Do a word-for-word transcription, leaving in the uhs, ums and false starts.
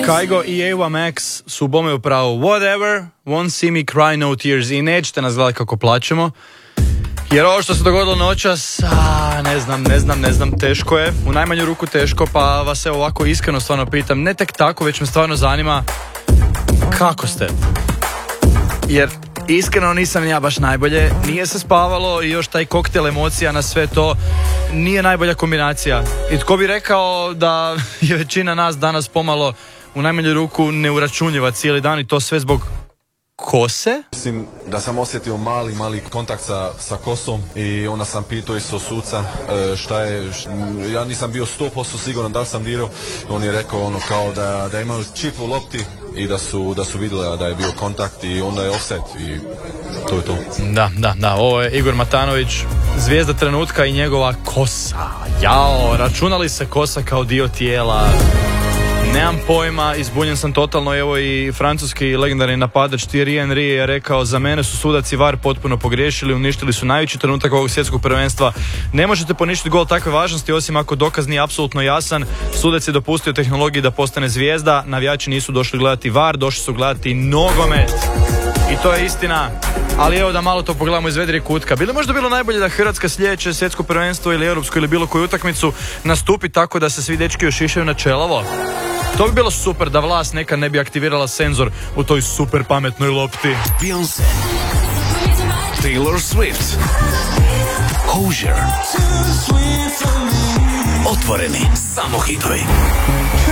Kygo i Ava Max su bome upravo whatever, won't see me cry no tears, i nećete nas gledati kako plaćemo. Jer ovo što se dogodilo noćas, a, ne znam, ne znam, ne znam, teško je, u najmanju ruku teško, pa vas se ovako iskreno stvarno pitam, ne tek tako, već me stvarno zanima kako ste. Jer iskreno nisam ja baš najbolje, nije se spavalo i još taj koktel emocija na sve to nije najbolja kombinacija. I tko bi rekao da je većina nas danas pomalo u najmanju ruku neuračunljiva cijeli dan i to sve zbog kose? Mislim da sam osjetio mali, mali kontakt sa, sa kosom i onda sam pitao isto suca e, šta je, š, ja nisam bio sto posto siguran da li sam dirao, on je rekao ono kao da, da imaju čip u lopti i da su, da su vidjeli da je bio kontakt i onda je offset i to je to. Da, da, da, ovo je Igor Matanović, zvijezda trenutka i njegova kosa. Jao, računali se kosa kao dio tijela? Nemam pojma, izbunjen sam totalno. Evo i francuski legendarni napadač Thierry Henry je rekao: za mene su sudac i V A R potpuno pogriješili, uništili su najveći trenutak ovog svjetskog prvenstva. Ne možete poništiti gol takve važnosti osim ako dokaz nije apsolutno jasan. Sudac je dopustio tehnologiji da postane zvijezda, navijači nisu došli gledati V A R, došli su gledati nogomet. I to je istina. Ali evo da malo to pogledamo iz vedrije kutka. Bi li možda bilo najbolje da Hrvatska sljedeće svjetsko prvenstvo ili europsko ili bilo koju utakmicu nastupi tako da se svi dečki ošišaju na čelovo? To bi bilo super da vlast nekad ne bi aktivirala senzor u toj super pametnoj lopti. Beyoncé, Taylor Swift, Hozier. Otvoreni samo hitovi.